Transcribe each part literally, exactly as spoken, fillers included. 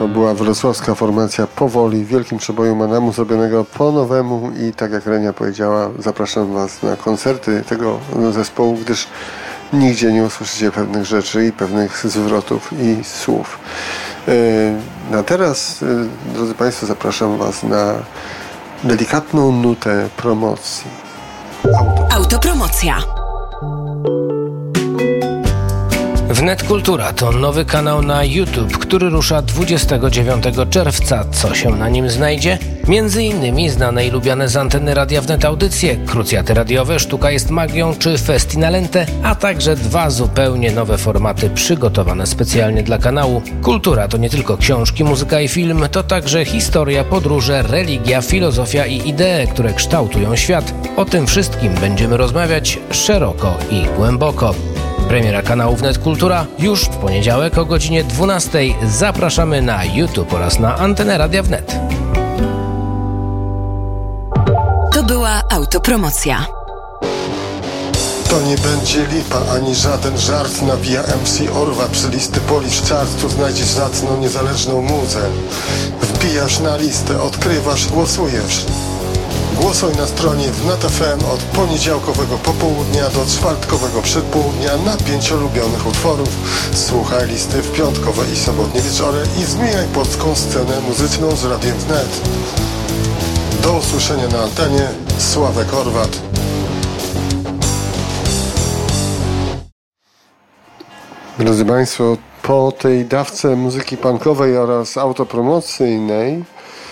To była wrocławska formacja Powoli, w wielkim przeboju Manamu, zrobionego po nowemu i tak jak Renia powiedziała, zapraszam Was na koncerty tego zespołu, gdyż nigdzie nie usłyszycie pewnych rzeczy i pewnych zwrotów i słów. A teraz, drodzy Państwo, zapraszam Was na delikatną nutę promocji. Auto. Autopromocja. Wnet Kultura to nowy kanał na YouTube, który rusza dwudziestego dziewiątego czerwca. Co się na nim znajdzie? Między innymi znane i lubiane z anteny Radia Wnet audycje, krucjaty radiowe, Sztuka jest magią czy Festinalente, a także dwa zupełnie nowe formaty przygotowane specjalnie dla kanału. Kultura to nie tylko książki, muzyka i film, to także historia, podróże, religia, filozofia i idee, które kształtują świat. O tym wszystkim będziemy rozmawiać szeroko i głęboko. Premiera kanału Wnet Kultura już w poniedziałek o godzinie dwunastej. Zapraszamy na YouTube oraz na antenę Radia Wnet. To była autopromocja. To nie będzie lipa, ani żaden żart. Nawija M C Orwa przy listy Polish Chart. Tu znajdziesz zacną, niezależną muzę. Wbijasz na listę, odkrywasz, głosujesz. Głosuj na stronie Wnet F M od poniedziałkowego popołudnia do czwartkowego przedpołudnia na pięć ulubionych utworów. Słuchaj listy w piątkowe i sobotnie wieczory i zmieniaj polską scenę muzyczną z Radiem Wnet. Do usłyszenia na antenie. Sławek Orwat. Drodzy Państwo, po tej dawce muzyki punkowej oraz autopromocyjnej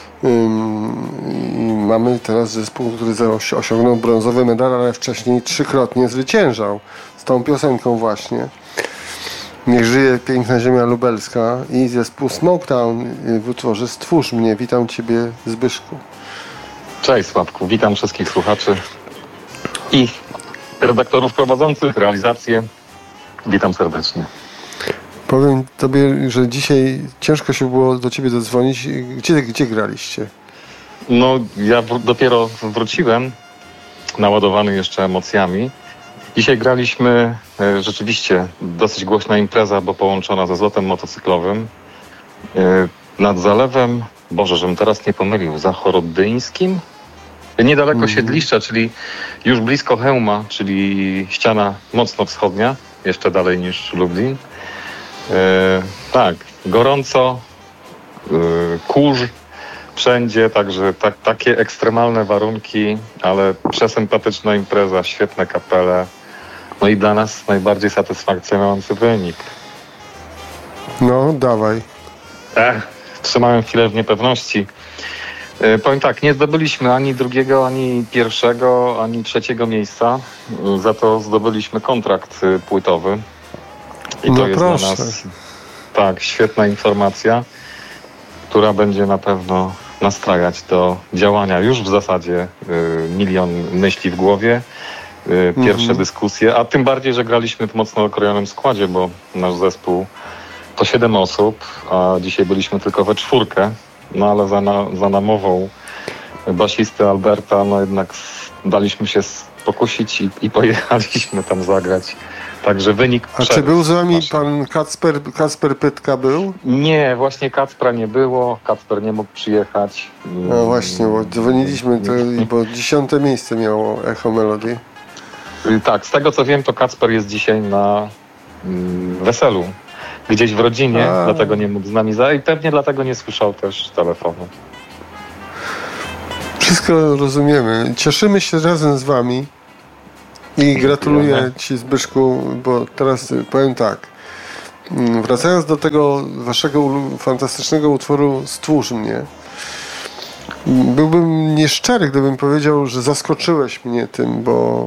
i mamy teraz zespół, który osiągnął brązowy medal, ale wcześniej trzykrotnie zwyciężał z tą piosenką właśnie. Niech żyje piękna ziemia lubelska i zespół Smoketown w utworze Stwórz mnie. Witam Ciebie, Zbyszku. Cześć Sławku, witam wszystkich słuchaczy i redaktorów prowadzących realizację. Witam serdecznie. Powiem Tobie, że dzisiaj ciężko się było do Ciebie dodzwonić. Gdzie, gdzie graliście? No, ja w- dopiero wróciłem, naładowany jeszcze emocjami. Dzisiaj graliśmy e, rzeczywiście dosyć głośna impreza, bo połączona ze zlotem motocyklowym e, nad zalewem, Boże, żebym teraz nie pomylił, zachoroddyńskim? Niedaleko mm. Siedliszcza, czyli już blisko Chełma, czyli ściana mocno wschodnia, jeszcze dalej niż Lublin. E, tak, gorąco, e, kurz wszędzie, także tak, takie ekstremalne warunki, ale przesympatyczna impreza, świetne kapele, no i dla nas najbardziej satysfakcjonujący wynik. No, dawaj. Ech, trzymałem chwilę w niepewności. E, powiem tak, nie zdobyliśmy ani drugiego, ani pierwszego, ani trzeciego miejsca, e, za to zdobyliśmy kontrakt e, płytowy. I to no jest proszę. dla nas tak, świetna informacja, która będzie na pewno nastrajać do działania. Już w zasadzie y, milion myśli w głowie, y, pierwsze mm-hmm. dyskusje, a tym bardziej, że graliśmy w mocno okrojonym składzie, bo nasz zespół to siedem osób, a dzisiaj byliśmy tylko we czwórkę, no ale za, na, za namową basisty Alberta, no jednak daliśmy się pokusić i, i pojechaliśmy tam zagrać. Także wynik... A czy był z wami nasz... pan Kacper, Kacper Pytka był? Nie, właśnie Kacpra nie było. Kacper nie mógł przyjechać. No właśnie, bo dzwoniliśmy, to, bo dziesiąte miejsce miało Echo Melody. Tak, z tego co wiem, to Kacper jest dzisiaj na mm, weselu. Gdzieś w rodzinie, A. dlatego nie mógł z nami zajść i pewnie dlatego nie słyszał też telefonu. Wszystko rozumiemy. Cieszymy się razem z wami. I gratuluję Ci, Zbyszku, bo teraz powiem tak. Wracając do tego waszego fantastycznego utworu Stwórz mnie, byłbym nieszczery, gdybym powiedział, że zaskoczyłeś mnie tym, bo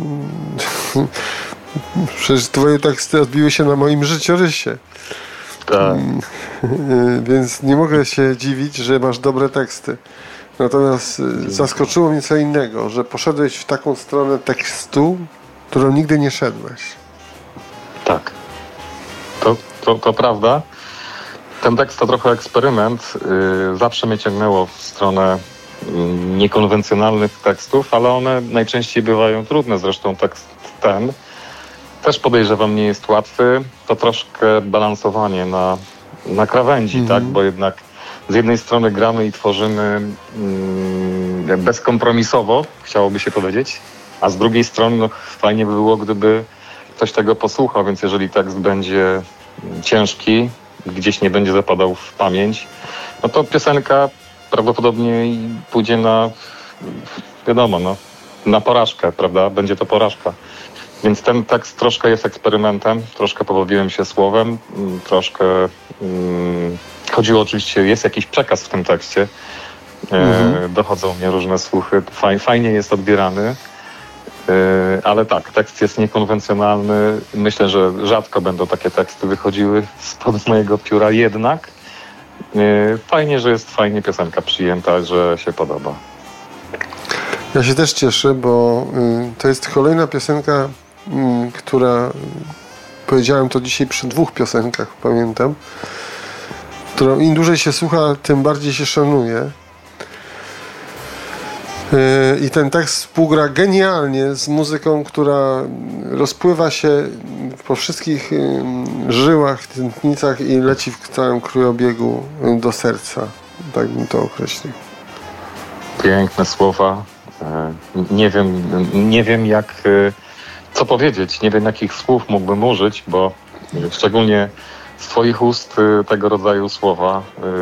przecież twoje teksty odbiły się na moim życiorysie. Tak. Więc nie mogę się dziwić, że masz dobre teksty. Natomiast zaskoczyło mnie co innego, że poszedłeś w taką stronę tekstu, którą nigdy nie szedłeś. Tak. To, to, to prawda. Ten tekst to trochę eksperyment. Yy, zawsze mnie ciągnęło w stronę yy, niekonwencjonalnych tekstów, ale one najczęściej bywają trudne. Zresztą tekst ten też podejrzewam nie jest łatwy. To troszkę balansowanie na na krawędzi, Mhm. tak? Bo jednak z jednej strony gramy i tworzymy mm, bezkompromisowo, chciałoby się powiedzieć, a z drugiej strony no, fajnie by było, gdyby ktoś tego posłuchał, więc jeżeli tekst będzie ciężki, gdzieś nie będzie zapadał w pamięć, no to piosenka prawdopodobnie pójdzie na, wiadomo, no, na porażkę, prawda? Będzie to porażka. Więc ten tekst troszkę jest eksperymentem, troszkę pobawiłem się słowem, troszkę mm, chodziło oczywiście, jest jakiś przekaz w tym tekście, mhm. e, dochodzą mnie różne słuchy, Faj, fajnie jest odbierany, e, ale tak, tekst jest niekonwencjonalny, myślę, że rzadko będą takie teksty wychodziły spod mojego pióra, jednak e, fajnie, że jest fajnie piosenka przyjęta, że się podoba. Ja się też cieszę, bo y, to jest kolejna piosenka, y, która, powiedziałem to dzisiaj przy dwóch piosenkach, pamiętam, którą im dłużej się słucha, tym bardziej się szanuje. Y, I ten tekst współgra genialnie z muzyką, która rozpływa się po wszystkich y, żyłach, tętnicach i leci w całym krwiobiegu do serca. Tak bym to określił. Piękne słowa. Nie wiem, nie wiem jak, co powiedzieć, nie wiem jakich słów mógłbym użyć, bo szczególnie z twoich ust tego rodzaju słowa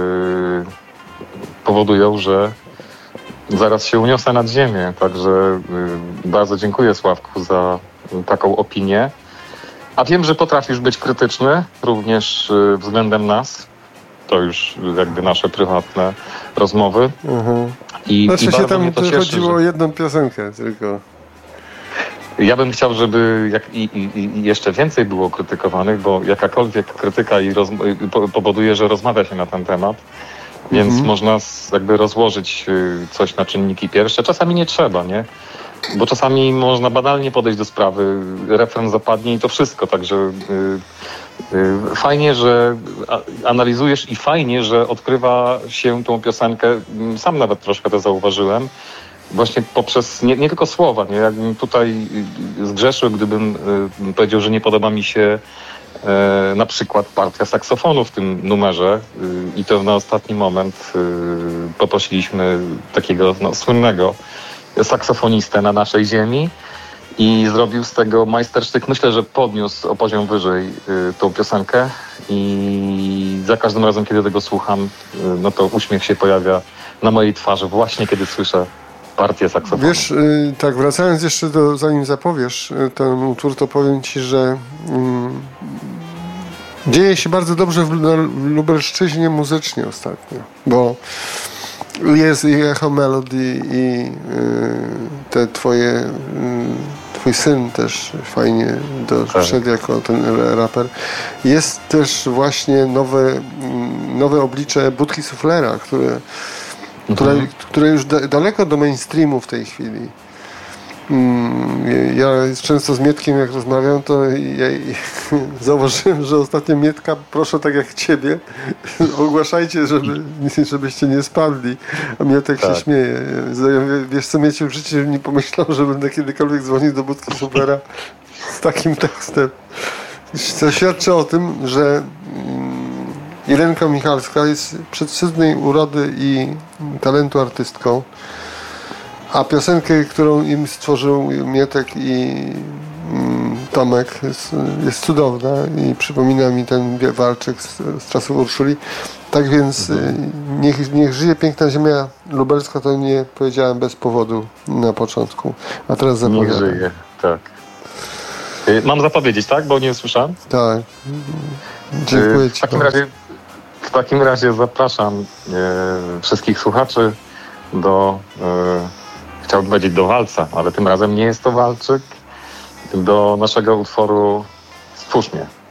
powodują, że zaraz się uniosę nad ziemię. Także bardzo dziękuję, Sławku, za taką opinię. A wiem, że potrafisz być krytyczny również względem nas. To już jakby nasze prywatne rozmowy. Mhm. I, znaczy i się tam cieszy, chodziło że... o jedną piosenkę tylko. Ja bym chciał, żeby jak i, i, i jeszcze więcej było krytykowanych, bo jakakolwiek krytyka i roz, po, powoduje, że rozmawia się na ten temat, więc mhm. można jakby rozłożyć coś na czynniki pierwsze. Czasami nie trzeba, nie? Bo czasami można banalnie podejść do sprawy, refren zapadnie i to wszystko, także y, y, fajnie, że analizujesz i fajnie, że odkrywa się tą piosenkę, sam nawet troszkę to zauważyłem, właśnie poprzez nie, nie tylko słowa, nie? Jakbym tutaj zgrzeszył, gdybym y, powiedział, że nie podoba mi się y, na przykład partia saksofonu w tym numerze y, i to na ostatni moment y, poprosiliśmy takiego no, słynnego saksofonistę na naszej ziemi i zrobił z tego majstersztyk. Myślę, że podniósł o poziom wyżej y, tą piosenkę i za każdym razem, kiedy tego słucham, y, no to uśmiech się pojawia na mojej twarzy właśnie, kiedy słyszę partię saksofonu. Wiesz, y, tak wracając jeszcze do, zanim zapowiesz y, ten utwór, to powiem ci, że y, dzieje się bardzo dobrze w, w Lubelszczyźnie muzycznie ostatnio, bo jest i Echo Melody i y, te twoje y, twój syn też fajnie doszedł tak. jako ten raper. Jest też właśnie nowe, nowe oblicze Budki Suflera, które, mhm. które, które już da, daleko do mainstreamu w tej chwili. Ja często z Mietkiem jak rozmawiam, to ja, zauważyłem, że ostatnio Mietka, proszę tak jak ciebie, ogłaszajcie, żeby, żebyście nie spadli. A Mietek tak. się śmieje. Wiesz co, Mieciu w życiu nie pomyślał, że będę kiedykolwiek dzwonił do Budki Supera z takim tekstem. Co świadczy o tym, że Irenka Michalska jest przecudnej urody i talentu artystką. A piosenkę, którą im stworzył Mietek i mm, Tomek jest, jest cudowna i przypomina mi ten walczyk z, z czasów Urszuli. Tak więc mhm. niech, niech żyje piękna ziemia lubelska, to nie powiedziałem bez powodu na początku. A teraz zapowiadam. Niech żyje, tak. Mam zapowiedzieć, tak? Bo nie usłyszałem? Tak. Dziękuję ci. W takim razie, w takim razie zapraszam e, wszystkich słuchaczy do... E, Chciałbym powiedzieć do walca, ale tym razem nie jest to walczyk, do naszego utworu Stwórz mnie.